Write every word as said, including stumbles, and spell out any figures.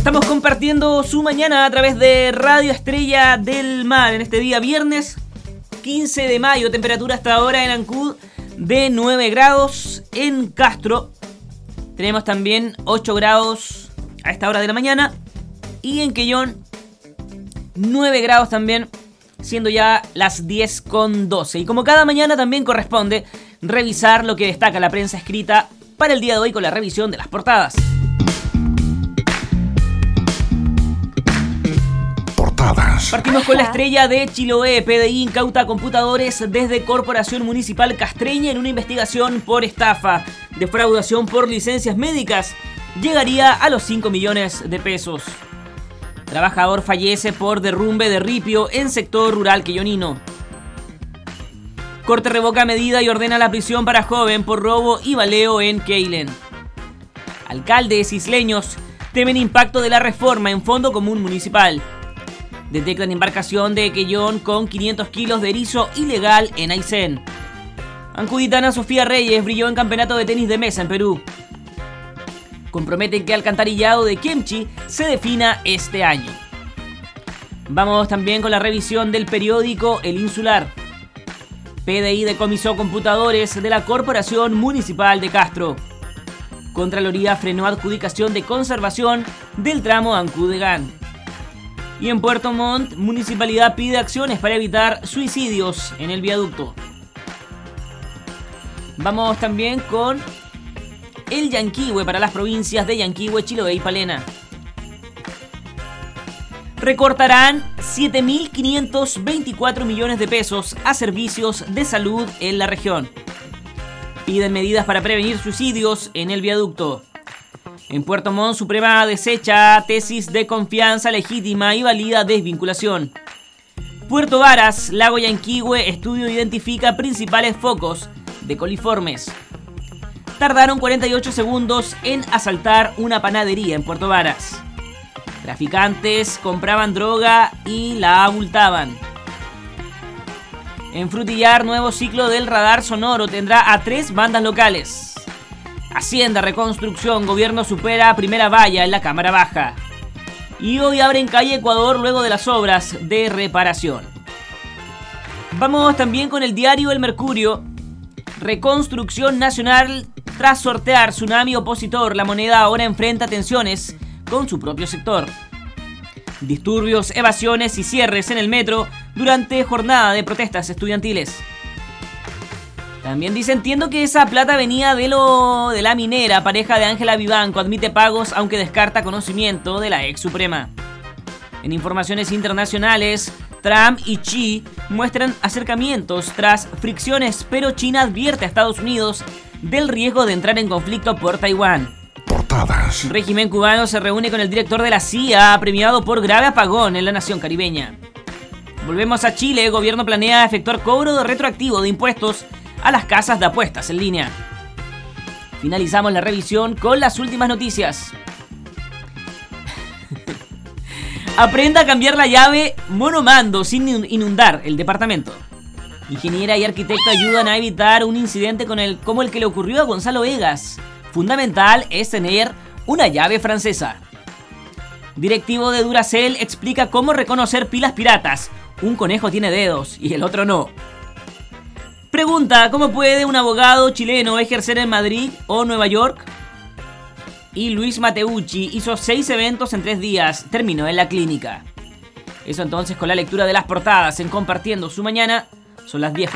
Estamos compartiendo su mañana a través de Radio Estrella del Mar en este día viernes quince de mayo. Temperatura hasta ahora en Ancud de nueve grados. En Castro tenemos también ocho grados a esta hora de la mañana. Y en Quellón nueve grados también, siendo ya las diez con doce. Y como cada mañana también corresponde revisar lo que destaca la prensa escrita para el día de hoy con la revisión de las portadas. Partimos con la estrella de Chiloé. P D I incauta computadores desde Corporación Municipal Castreña en una investigación por estafa. Defraudación por licencias médicas llegaría a los cinco millones de pesos. Trabajador fallece por derrumbe de ripio en sector rural quellonino. Corte revoca medida y ordena la prisión para joven por robo y baleo en Keilen. Alcaldes isleños temen impacto de la reforma en Fondo Común Municipal. Detectan embarcación de Quellón con quinientos kilos de erizo ilegal en Aysén. Ancuditana Sofía Reyes brilló en campeonato de tenis de mesa en Perú. Comprometen que alcantarillado de Kemchi se defina este año. Vamos también con la revisión del periódico El Insular. P D I decomisó computadores de la Corporación Municipal de Castro. Contraloría frenó adjudicación de conservación del tramo Ancud-Egán. Y en Puerto Montt, Municipalidad pide acciones para evitar suicidios en el viaducto. Vamos también con el Yanquihue para las provincias de Yanquihue, Chiloé y Palena. Recortarán siete mil quinientos veinticuatro millones de pesos a servicios de salud en la región. Piden medidas para prevenir suicidios en el viaducto. En Puerto Montt, Suprema desecha tesis de confianza legítima y valida desvinculación. Puerto Varas, Lago Yanquihue, estudio identifica principales focos de coliformes. Tardaron cuarenta y ocho segundos en asaltar una panadería en Puerto Varas. Traficantes compraban droga y la abultaban. En Frutillar, nuevo ciclo del radar sonoro tendrá a tres bandas locales. Hacienda, reconstrucción, gobierno supera primera valla en la Cámara Baja. Y hoy abren calle Ecuador luego de las obras de reparación. Vamos también con el diario El Mercurio. Reconstrucción nacional tras sortear tsunami opositor. La moneda ahora enfrenta tensiones con su propio sector. Disturbios, evasiones y cierres en el metro durante jornada de protestas estudiantiles. También dice, entiendo que esa plata venía de lo de la minera. Pareja de Ángela Vivanco admite pagos aunque descarta conocimiento de la ex suprema. En informaciones internacionales, Trump y Xi muestran acercamientos tras fricciones, pero China advierte a Estados Unidos del riesgo de entrar en conflicto por Taiwán. Portadas. Régimen cubano se reúne con el director de la C I A, premiado por grave apagón en la nación caribeña. Volvemos a Chile. Gobierno planea efectuar cobro de retroactivo de impuestos a las casas de apuestas en línea. Finalizamos la revisión con las últimas noticias. Aprenda a cambiar la llave monomando sin inundar el departamento. Ingeniera y arquitecto ayudan a evitar un incidente con el, como el que le ocurrió a Gonzalo Vegas. Fundamental es tener una llave francesa. Directivo de Duracell explica cómo reconocer pilas piratas. Un conejo tiene dedos y el otro no. Pregunta, ¿cómo puede un abogado chileno ejercer en Madrid o Nueva York? Y Luis Mateucci hizo seis eventos en tres días, terminó en la clínica. Eso entonces con la lectura de las portadas en Compartiendo su Mañana. Son las diez.